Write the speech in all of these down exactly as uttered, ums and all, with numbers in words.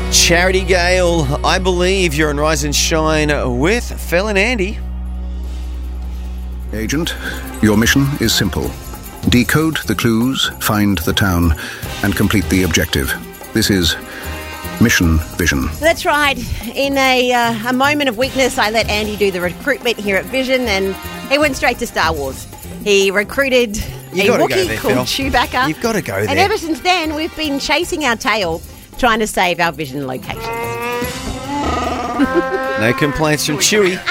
Charity Gale, I believe you're on Rise and Shine with Phil and Andy. Agent, your mission is simple. Decode the clues, find the town, and complete the objective. This is Mission Vision. That's right. In a uh, a moment of weakness, I let Andy do the recruitment here at Vision, and he went straight to Star Wars. He recruited You a gotta go Wookiee there, called Phil. Chewbacca. You've got to go there. And ever since then, we've been chasing our tail, trying to save our Vision locations. No complaints from Chewie.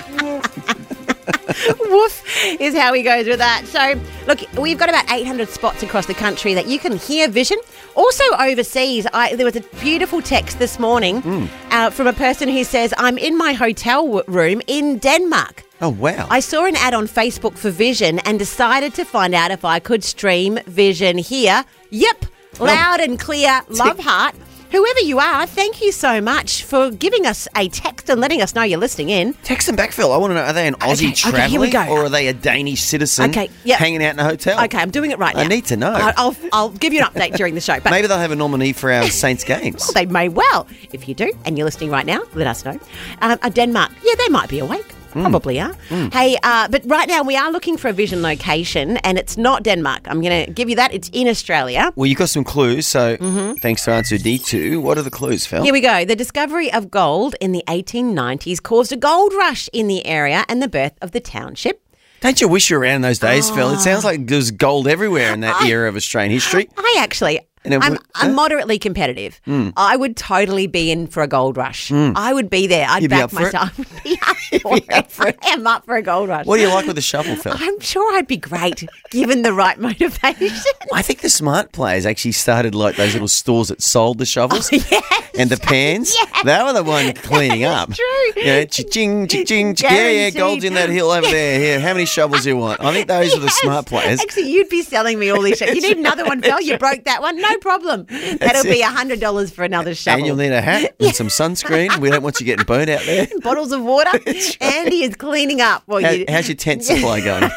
Woof is how he goes with that. So, look, we've got about eight hundred spots across the country that you can hear Vision. Also overseas, I, there was a beautiful text this morning mm. uh, from a person who says, I'm in my hotel w- room in Denmark. Oh, wow. I saw an ad on Facebook for Vision and decided to find out if I could stream Vision here. Yep, loud oh. and clear, love heart. Whoever you are, thank you so much for giving us a text and letting us know you're listening in. Text them back, Phil. I want to know, are they an Aussie okay, traveller okay, here we go. or are they a Danish citizen okay, yep. hanging out in a hotel? Okay, I'm doing it right now. I need to know. I'll, I'll, I'll give you an update during the show. But maybe they'll have a nominee for our Saints games. Well, they may well. If you do, and you're listening right now, let us know. Um, uh, Denmark, yeah, they might be awake. Probably mm. are. Mm. Hey, uh, but right now we are looking for a Vision location, and it's not Denmark. I'm going to give you that. It's in Australia. Well, you've got some clues, so mm-hmm. thanks to answer D two. What are the clues, Phil? Here we go. The discovery of gold in the eighteen nineties caused a gold rush in the area and the birth of the township. Don't you wish you were around those days, oh. Phil? It sounds like there was gold everywhere in that I, era of Australian history. I actually... I'm, I'm huh? moderately competitive. Mm. I would totally be in for a gold rush. Mm. I would be there. I'd You'd back be up myself. For it? be up for be it. Up for it. I am up for a gold rush. What do you like with the shovel, Phil? I'm sure I'd be great, given the right motivation. I think the smart players actually started like those little stores that sold the shovels. Oh, yes. And the pans. Yes. They were the one cleaning up. True. Yeah, cha-ching, cha-ching, cha-ching. Yeah, yeah, gold's in that hill over there. Here, how many shovels do you want? I think those yes. are the smart players. Actually, you'd be selling me all these shovels. You need another one, Phil. You broke that one. No problem. That'll That's be one hundred dollars for another shovel. And you'll need a hat and some sunscreen. We don't want you getting burnt out there. Bottles of water. Right. Andy is cleaning up. Well, How, you... How's your tent supply going?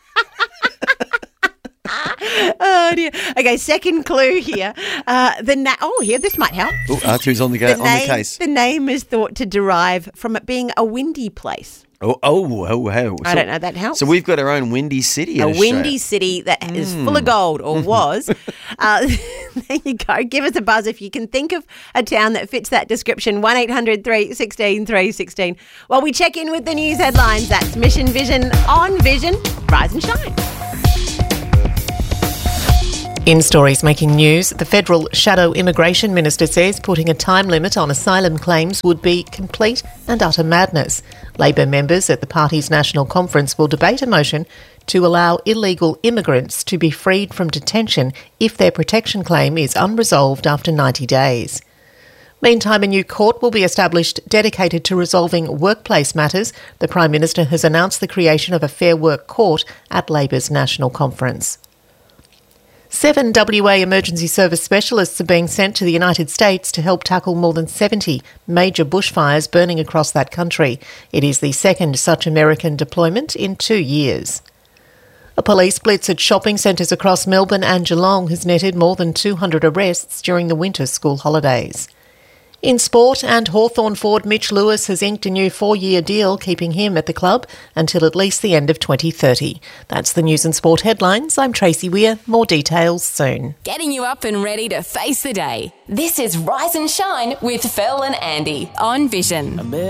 Oh dear. Okay, second clue here. Uh, the na- oh, here this might help. Oh, Artu's on the go- the on name, the case. The name is thought to derive from it being a windy place. Oh, oh, oh, oh. I so, don't know. That helps. So we've got our own windy city. A in windy city that mm. is full of gold, or was. uh, there you go. Give us a buzz if you can think of a town that fits that description. one eight hundred three one six three one six. While we check in with the news headlines, that's Mission Vision on Vision. Rise and shine. In stories making news, the federal shadow immigration minister says putting a time limit on asylum claims would be complete and utter madness. Labor members at the party's national conference will debate a motion to allow illegal immigrants to be freed from detention if their protection claim is unresolved after ninety days. Meantime, a new court will be established dedicated to resolving workplace matters. The Prime Minister has announced the creation of a Fair Work Court at Labor's national conference. Seven W A emergency service specialists are being sent to the United States to help tackle more than seventy major bushfires burning across that country. It is the second such American deployment in two years. A police blitz at shopping centres across Melbourne and Geelong has netted more than two hundred arrests during the winter school holidays. In sport, and Hawthorn forward Mitch Lewis has inked a new four-year deal, keeping him at the club until at least the end of twenty thirty. That's the news and sport headlines. I'm Tracy Weir. More details soon. Getting you up and ready to face the day. This is Rise and Shine with Phil and Andy on Vision.